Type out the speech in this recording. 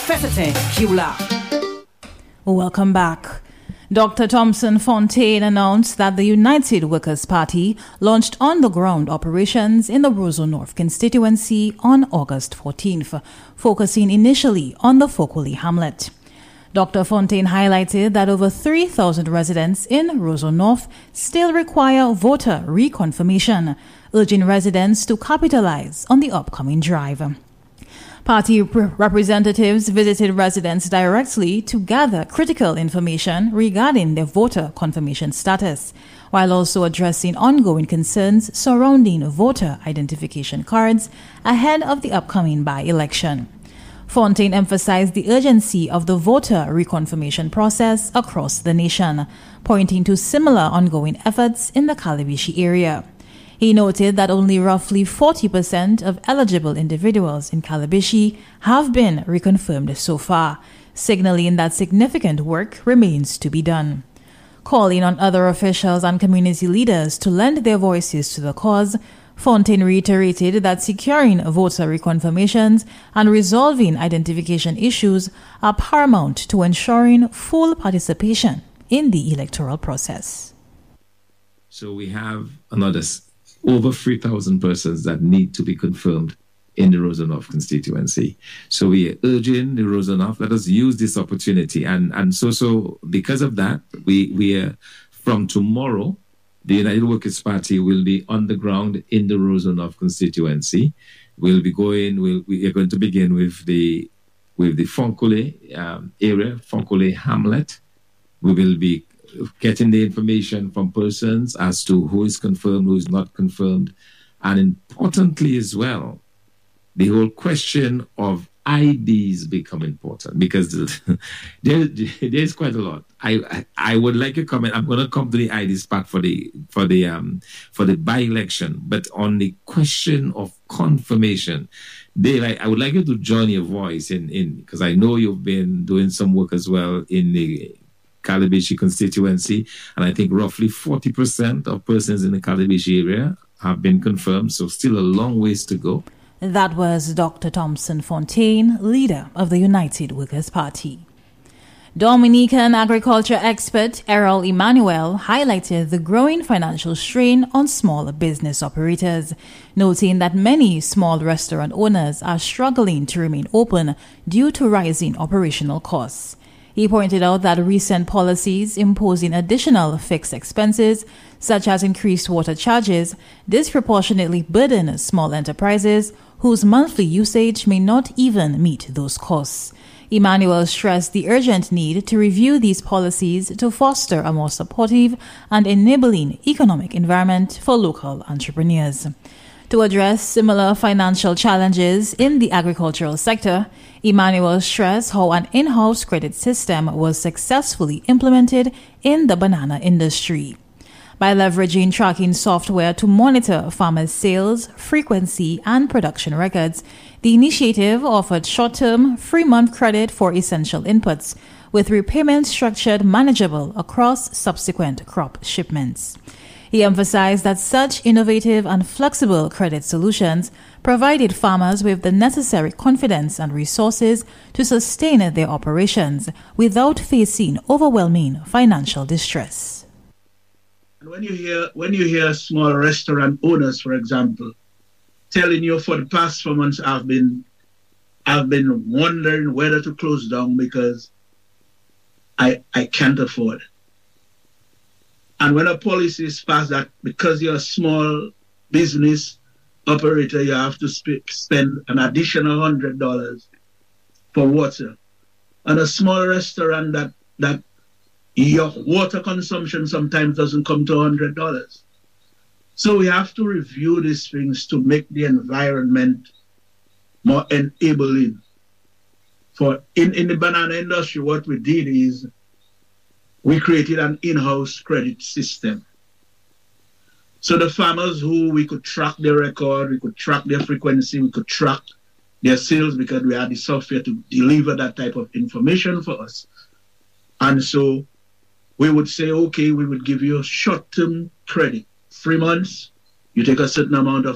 Fesete Kiula. Welcome back. Dr. Thompson Fontaine announced that the United Workers' Party launched on-the-ground operations in the Roseau North constituency on August 14th, focusing initially on the Folkway hamlet. Dr. Fontaine highlighted that over 3,000 residents in Roseau North still require voter reconfirmation, urging residents to capitalize on the upcoming drive. Party representatives visited residents directly to gather critical information regarding their voter confirmation status, while also addressing ongoing concerns surrounding voter identification cards ahead of the upcoming by-election. Fontaine emphasized the urgency of the voter reconfirmation process across the nation, pointing to similar ongoing efforts in the Calabishi area. He noted that only roughly 40% of eligible individuals in Calabishi have been reconfirmed so far, signaling that significant work remains to be done. Calling on other officials and community leaders to lend their voices to the cause, Fontaine reiterated that securing voter reconfirmations and resolving identification issues are paramount to ensuring full participation in the electoral process. So we have another over 3,000 persons that need to be confirmed in the Roseau North constituency. So we are urging the Roseau North, let us use this opportunity. And so because of that, we are, from tomorrow, the United Workers' Party will be on the ground in the Roseau North constituency. We are going to begin with the Folkway area, Folkway hamlet. We will be getting the information from persons as to who is confirmed, who is not confirmed, and importantly as well, the whole question of IDs become important because there's quite a lot. I would like a comment. I'm going to come to the IDs part for the by-election, but on the question of confirmation, Dave, I would like you to join your voice in because I know you've been doing some work as well in the Calabishi constituency, and I think roughly 40% of persons in the Calabishi area have been confirmed, so still a long ways to go. That was Dr. Thompson Fontaine, leader of the United Workers' Party. Dominican agriculture expert Errol Emmanuel highlighted the growing financial strain on small business operators, noting that many small restaurant owners are struggling to remain open due to rising operational costs. He pointed out that recent policies imposing additional fixed expenses, such as increased water charges, disproportionately burden small enterprises whose monthly usage may not even meet those costs. Emmanuel stressed the urgent need to review these policies to foster a more supportive and enabling economic environment for local entrepreneurs. To address similar financial challenges in the agricultural sector, Emmanuel stressed how an in-house credit system was successfully implemented in the banana industry. By leveraging tracking software to monitor farmers' sales, frequency, and production records, the initiative offered short-term, free-month credit for essential inputs, with repayment structured manageable across subsequent crop shipments. He emphasized that such innovative and flexible credit solutions provided farmers with the necessary confidence and resources to sustain their operations without facing overwhelming financial distress. And when you hear small restaurant owners, for example, telling you for the past 4 months I've been wondering whether to close down because I can't afford. And when a policy is passed that because you're a small business operator, you have to spend an additional $100 for water. And a small restaurant that your water consumption sometimes doesn't come to $100. So we have to review these things to make the environment more enabling. For in the banana industry, what we did is we created an in-house credit system. So the farmers who we could track their record, we could track their frequency, we could track their sales because we had the software to deliver that type of information for us. And so we would say, okay, we would give you a short-term credit, 3 months, you take a certain amount of